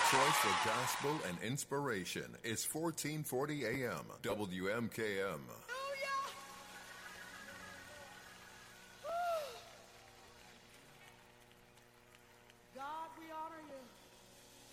choice for gospel and inspiration is 1440 AM WMKM.